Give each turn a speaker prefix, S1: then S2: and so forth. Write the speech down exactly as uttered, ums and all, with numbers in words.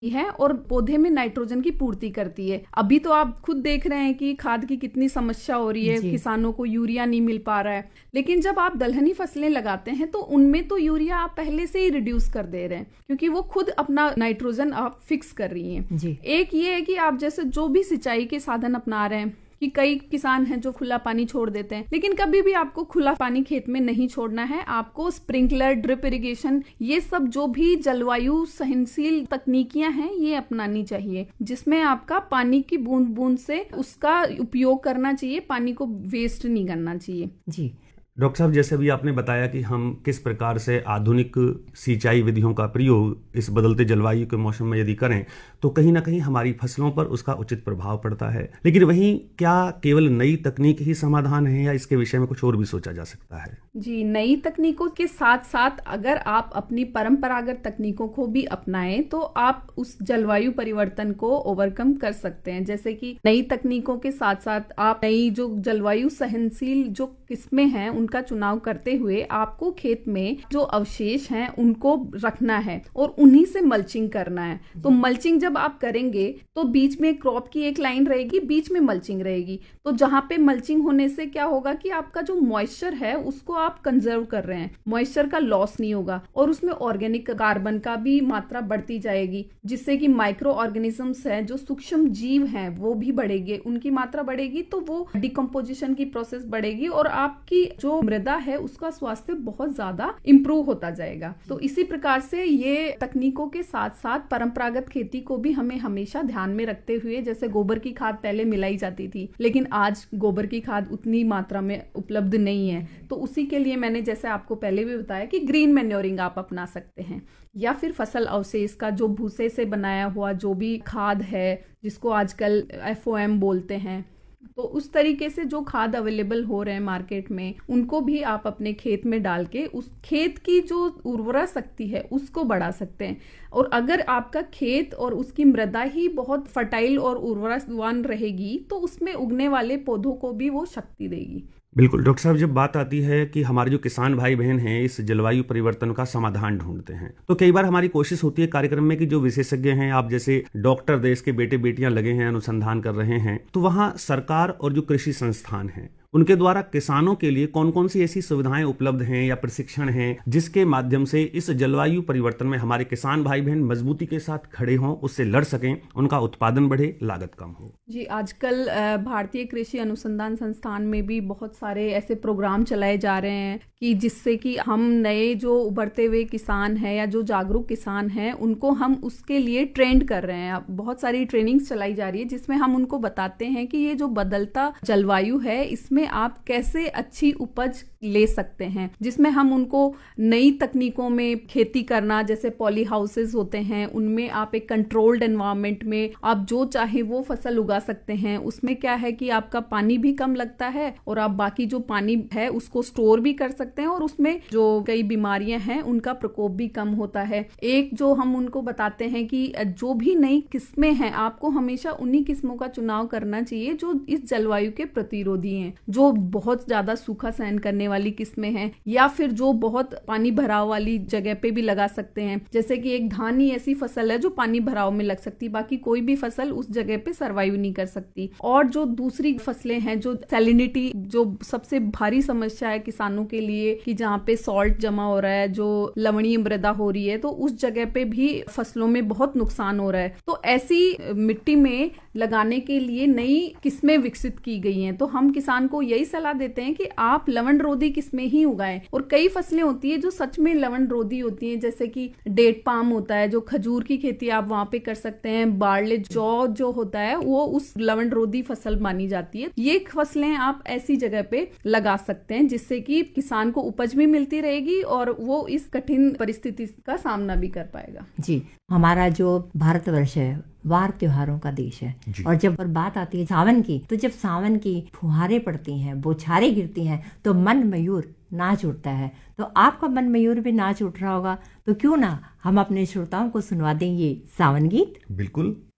S1: है और पौधे में नाइट्रोजन की पूर्ति करती है। अभी तो आप खुद देख रहे हैं कि खाद की कितनी समस्या हो रही है, किसानों को यूरिया नहीं मिल पा रहा है। लेकिन जब आप दलहनी फसलें लगाते हैं तो उनमें तो यूरिया आप पहले से ही रिड्यूस कर दे रहे हैं, क्योंकि वो खुद अपना नाइट्रोजन आप फिक्स कर रही हैं। एक ये है कि आप जैसे जो भी सिंचाई के साधन अपना रहे हैं, कि कई किसान हैं जो खुला पानी छोड़ देते हैं, लेकिन कभी भी आपको खुला पानी खेत में नहीं छोड़ना है। आपको स्प्रिंकलर, ड्रिप इरिगेशन, ये सब जो भी जलवायु सहनशील तकनीकियां हैं ये अपनानी चाहिए, जिसमें आपका पानी की बूंद बूंद से उसका उपयोग करना चाहिए, पानी को वेस्ट नहीं करना चाहिए।
S2: जी डॉक्टर साहब, जैसे भी आपने बताया कि हम किस प्रकार से आधुनिक सिंचाई विधियों का प्रयोग इस बदलते जलवायु के मौसम में यदि करें तो कहीं ना कहीं हमारी फसलों पर उसका उचित प्रभाव पड़ता है। लेकिन वहीं क्या केवल नई तकनीक ही समाधान है या इसके विषय में कुछ और भी सोचा जा सकता है?
S1: जी, नई तकनीकों के साथ साथ अगर आप अपनी परंपरागत तकनीकों को भी अपनाएं तो आप उस जलवायु परिवर्तन को ओवरकम कर सकते हैं। जैसे कि नई तकनीकों के साथ साथ आप नई जो जलवायु सहनशील जो किस्में हैं उनका चुनाव करते हुए आपको खेत में जो अवशेष हैं उनको रखना है और उन्हीं से मल्चिंग करना है। तो मल्चिंग जब आप करेंगे तो बीच में क्रॉप की एक लाइन रहेगी, बीच में मल्चिंग रहेगी। तो जहां पे मल्चिंग होने से क्या होगा कि आपका जो मॉइस्चर है उसको आप कंजर्व कर रहे हैं, मॉइस्चर का लॉस नहीं होगा और उसमें ऑर्गेनिक कार्बन का भी मात्रा बढ़ती जाएगी, जिससे कि माइक्रो ऑर्गेनिजम्स हैं जो सूक्ष्म जीव हैं वो भी बढ़ेंगे, उनकी मात्रा बढ़ेगी तो वो डिकम्पोजिशन की प्रोसेस बढ़ेगी और आपकी जो मृदा है उसका स्वास्थ्य बहुत ज्यादा इंप्रूव होता जाएगा। तो इसी प्रकार से ये तकनीकों के साथ साथ परंपरागत खेती को भी हमें हमेशा ध्यान में रखते हुए, जैसे गोबर की खाद पहले मिलाई जाती थी लेकिन आज गोबर की खाद उतनी मात्रा में उपलब्ध नहीं है, तो उसी के लिए मैंने जैसे आपको पहले भी बताया कि ग्रीन मैन्योरिंग आप अपना सकते हैं, या फिर फसल अवशेष का जो भूसे से बनाया हुआ जो भी खाद है जिसको आजकल एफ ओ एम बोलते हैं, तो उस तरीके से जो खाद अवेलेबल हो रहे हैं मार्केट में उनको भी आप अपने खेत में डाल के उस खेत की जो उर्वरा शक्ति है उसको बढ़ा सकते हैं। और अगर आपका खेत और उसकी मृदा ही बहुत फर्टाइल और उर्वरावान रहेगी तो उसमें उगने वाले पौधों को भी वो शक्ति देगी।
S2: बिल्कुल डॉक्टर साहब, जब बात आती है कि हमारे जो किसान भाई बहन हैं इस जलवायु परिवर्तन का समाधान ढूंढते हैं तो कई बार हमारी कोशिश होती है कार्यक्रम में कि जो विशेषज्ञ हैं, आप जैसे डॉक्टर, देश के बेटे बेटियां लगे हैं, अनुसंधान कर रहे हैं, तो वहां सरकार और जो कृषि संस्थान हैं उनके द्वारा किसानों के लिए कौन कौन सी ऐसी सुविधाएं उपलब्ध हैं या प्रशिक्षण हैं जिसके माध्यम से इस जलवायु परिवर्तन में हमारे किसान भाई बहन मजबूती के साथ खड़े हों, उससे लड़ सकें, उनका उत्पादन बढ़े, लागत कम हो?
S1: जी, आजकल भारतीय कृषि अनुसंधान संस्थान में भी बहुत सारे ऐसे प्रोग्राम चलाए जा रहे हैं कि जिससे कि हम नए जो उभरते हुए किसान हैं या जो जागरूक किसान हैं उनको हम उसके लिए ट्रेंड कर रहे हैं। बहुत सारी ट्रेनिंग्स चलाई जा रही है जिसमें हम उनको बताते हैं कि ये जो बदलता जलवायु है इसमें आप कैसे अच्छी उपज ले सकते हैं, जिसमें हम उनको नई तकनीकों में खेती करना, जैसे पॉली हाउसेस होते हैं उनमें आप एक कंट्रोल्ड एनवायरनमेंट में आप जो चाहे वो फसल उगा सकते हैं। उसमें क्या है कि आपका पानी भी कम लगता है और आप बाकी जो पानी है उसको स्टोर भी कर सकते हैं और उसमें जो कई बीमारियां हैं उनका प्रकोप भी कम होता है। एक जो हम उनको बताते हैं कि जो भी नई किस्में हैं आपको हमेशा उन्हीं किस्मों का चुनाव करना चाहिए जो इस जलवायु के प्रतिरोधी हैं, जो बहुत ज्यादा सूखा सहन करने वाली किस्में हैं, या फिर जो बहुत पानी भराव वाली जगह पे भी लगा सकते हैं। जैसे कि एक धान ही ऐसी फसल है जो पानी भराव में लग सकती, बाकी कोई भी फसल उस जगह पे सरवाइव नहीं कर सकती। और जो दूसरी फसलें हैं, जो सैलिनिटी जो सबसे भारी समस्या है किसानों के लिए कि जहाँ पे सॉल्ट जमा हो रहा है, जो लवणीय मृदा हो रही है, तो उस जगह पे भी फसलों में बहुत नुकसान हो रहा है। तो ऐसी मिट्टी में लगाने के लिए नई किस्में विकसित की गई हैं। तो हम किसान को यही सलाह देते हैं कि आप लवण रोधी किस्में ही उगाएं। और कई फसलें होती है जो सच में लवण रोधी होती हैं, जैसे कि डेट पाम होता है, जो खजूर की खेती आप वहां पे कर सकते हैं। बार्ले जौ जो होता है वो उस लवण रोधी फसल मानी जाती है। ये फसलें आप ऐसी जगह पे लगा सकते हैं जिससे कि किसान को उपज भी मिलती रहेगी और वो इस कठिन परिस्थिति का सामना भी कर पाएगा।
S3: जी, हमारा जो भारतवर्ष है वार त्योहारों का देश है और जब बात आती है सावन की, तो जब सावन की फुहारें पड़ती हैं, बौछारें गिरती हैं तो मन मयूर नाच उठता है। तो आपका मन मयूर भी नाच उठ रहा होगा, तो क्यों ना हम अपने श्रोताओं को सुनवा दें ये सावन गीत।
S2: बिल्कुल।